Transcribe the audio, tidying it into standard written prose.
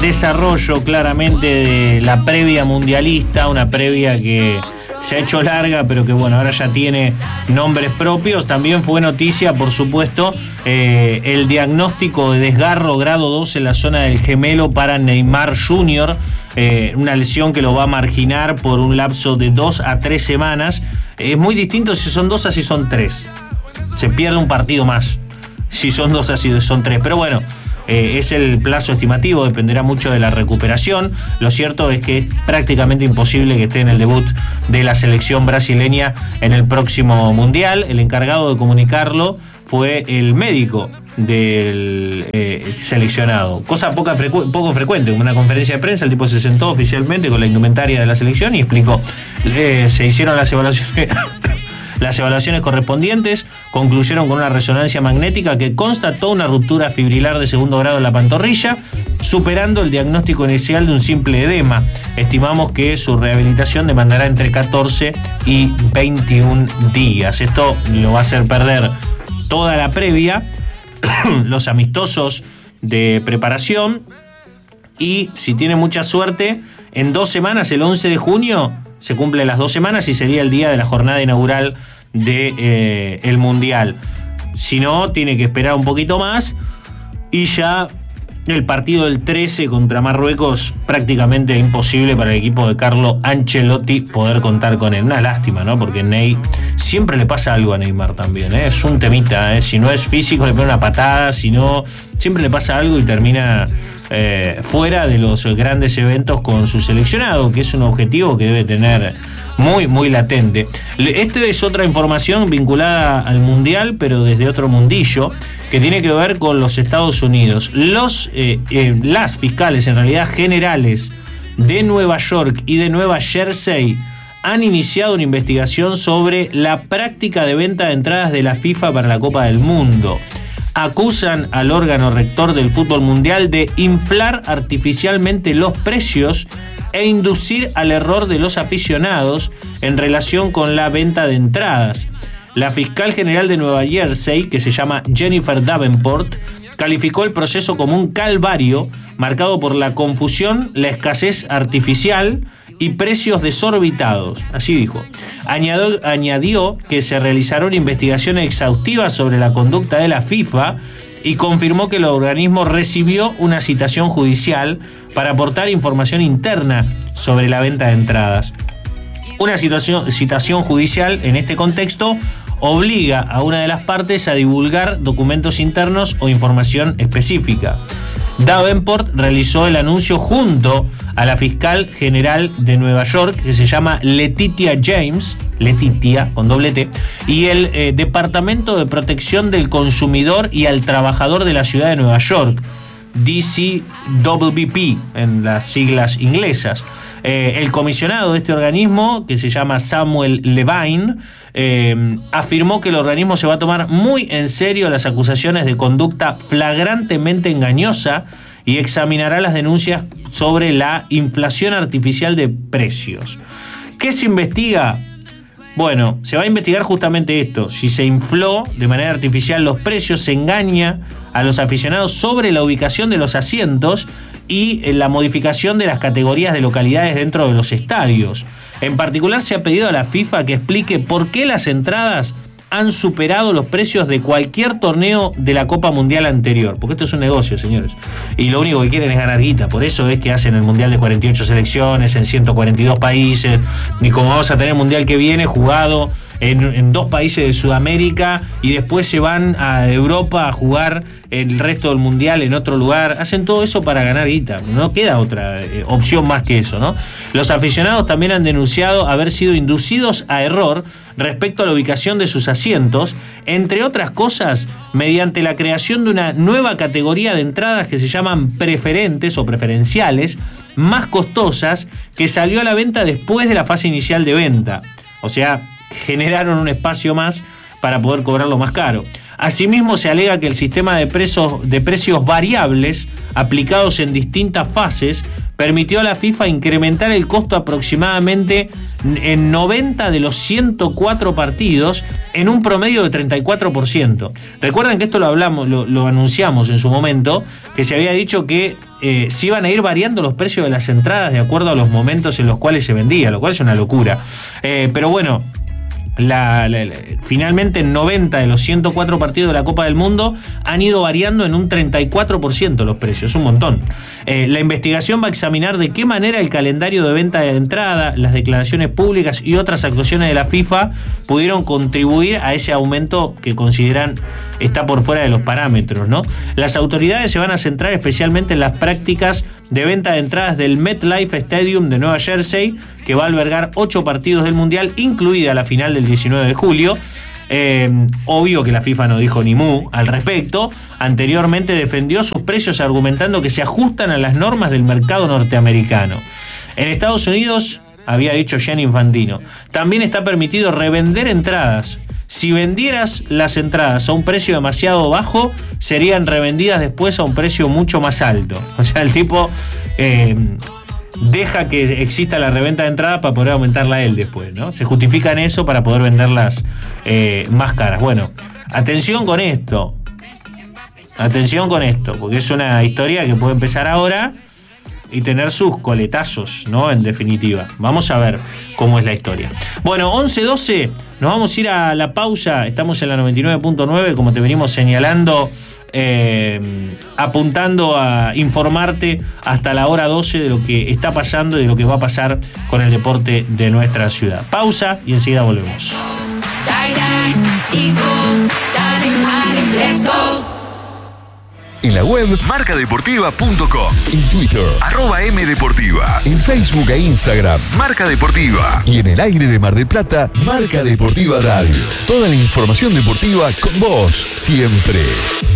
desarrollo claramente de la previa mundialista, una previa que se ha hecho larga, pero que bueno, ahora ya tiene nombres propios. También fue noticia, por supuesto, el diagnóstico de desgarro grado 2 en la zona del gemelo para Neymar Jr., una lesión que lo va a marginar por un lapso de 2 a 3 semanas. Es muy distinto si son 2 a si son 3. Se pierde un partido más si son 2 a si son 3. Pero bueno, es el plazo estimativo, dependerá mucho de la recuperación. Lo cierto es que es prácticamente imposible que esté en el debut de la selección brasileña en el próximo Mundial. El encargado de comunicarlo fue el médico del seleccionado. Cosa poco frecuente. En una conferencia de prensa el tipo se sentó oficialmente con la indumentaria de la selección y explicó. Se hicieron las evaluaciones... Las evaluaciones correspondientes concluyeron con una resonancia magnética que constató una ruptura fibrilar de segundo grado en la pantorrilla, superando el diagnóstico inicial de un simple edema. Estimamos que su rehabilitación demandará entre 14 y 21 días. Esto lo va a hacer perder toda la previa, los amistosos de preparación, y si tiene mucha suerte, en 2 semanas, el 11 de junio, se cumplen las 2 semanas y sería el día de la jornada inaugural del Mundial. Si no, tiene que esperar un poquito más y ya el partido del 13 contra Marruecos prácticamente imposible para el equipo de Carlo Ancelotti poder contar con él. Una lástima, ¿no? Porque Ney siempre le pasa algo a Neymar también, ¿eh? Es un temita, ¿eh? Si no es físico le pone una patada, si no, siempre le pasa algo y termina fuera de los grandes eventos con su seleccionado, que es un objetivo que debe tener muy, muy latente. Esta es otra información vinculada al Mundial, pero desde otro mundillo, que tiene que ver con los Estados Unidos. Las fiscales, en realidad generales, de Nueva York y de Nueva Jersey han iniciado una investigación sobre la práctica de venta de entradas de la FIFA para la Copa del Mundo. Acusan al órgano rector del fútbol mundial de inflar artificialmente los precios e inducir al error de los aficionados en relación con la venta de entradas. La fiscal general de Nueva Jersey, que se llama Jennifer Davenport, calificó el proceso como un calvario marcado por la confusión, la escasez artificial y precios desorbitados, así dijo. Añadió que se realizará una investigación exhaustiva sobre la conducta de la FIFA y confirmó que el organismo recibió una citación judicial para aportar información interna sobre la venta de entradas. Una citación judicial en este contexto obliga a una de las partes a divulgar documentos internos o información específica. Davenport realizó el anuncio junto a la fiscal general de Nueva York, que se llama Letitia James, Letitia con doble T, y el Departamento de Protección del Consumidor y al Trabajador de la Ciudad de Nueva York, DCWP en las siglas inglesas. El comisionado de este organismo, que se llama Samuel Levine, afirmó que el organismo se va a tomar muy en serio las acusaciones de conducta flagrantemente engañosa y examinará las denuncias sobre la inflación artificial de precios. ¿Qué se investiga? Bueno, se va a investigar justamente esto. Si se infló de manera artificial los precios, se engaña a los aficionados sobre la ubicación de los asientos y la modificación de las categorías de localidades dentro de los estadios. En particular, se ha pedido a la FIFA que explique por qué las entradas han superado los precios de cualquier torneo de la Copa Mundial anterior. Porque esto es un negocio, señores. Y lo único que quieren es ganar guita. Por eso es que hacen el Mundial de 48 selecciones en 142 países. Y como vamos a tener el Mundial que viene jugado en 2 países de Sudamérica y después se van a Europa a jugar el resto del Mundial en otro lugar. Hacen todo eso para ganar guita. No queda otra opción más que eso, ¿no? Los aficionados también han denunciado haber sido inducidos a error respecto a la ubicación de sus asientos, entre otras cosas, mediante la creación de una nueva categoría de entradas que se llaman preferentes o preferenciales, más costosas, que salió a la venta después de la fase inicial de venta. O sea, generaron un espacio más para poder cobrarlo más caro. Asimismo, se alega que el sistema de precios variables aplicados en distintas fases permitió a la FIFA incrementar el costo aproximadamente en 90 de los 104 partidos en un promedio de 34%. Recuerdan que esto lo anunciamos en su momento, que se había dicho que se iban a ir variando los precios de las entradas de acuerdo a los momentos en los cuales se vendía, lo cual es una locura. Pero bueno, finalmente 90 de los 104 partidos de la Copa del Mundo han ido variando en un 34% los precios, un montón. La investigación va a examinar de qué manera el calendario de venta de entrada, las declaraciones públicas y otras actuaciones de la FIFA pudieron contribuir a ese aumento que consideran está por fuera de los parámetros, ¿no? Las autoridades se van a centrar especialmente en las prácticas de venta de entradas del MetLife Stadium de Nueva Jersey, que va a albergar 8 partidos del Mundial, incluida la final del 19 de julio. Obvio que la FIFA no dijo ni mu al respecto. Anteriormente defendió sus precios argumentando que se ajustan a las normas del mercado norteamericano. En Estados Unidos, había dicho Gianni Infantino, también está permitido revender entradas. Si vendieras las entradas a un precio demasiado bajo, serían revendidas después a un precio mucho más alto. O sea, el tipo deja que exista la reventa de entradas para poder aumentarla él después, ¿no? Se justifica en eso para poder venderlas más caras. Bueno, atención con esto. Atención con esto, porque es una historia que puede empezar ahora y tener sus coletazos, ¿no? En definitiva. Vamos a ver cómo es la historia. Bueno, 11:12, nos vamos a ir a la pausa. Estamos en la 99.9, como te venimos señalando, apuntando a informarte hasta la hora 12 de lo que está pasando y de lo que va a pasar con el deporte de nuestra ciudad. Pausa y enseguida volvemos. En la web marcadeportiva.com, en Twitter @mdeportiva, en Facebook e Instagram Marca Deportiva y en el aire de Mar del Plata Marca Deportiva Radio. Toda la información deportiva con vos siempre.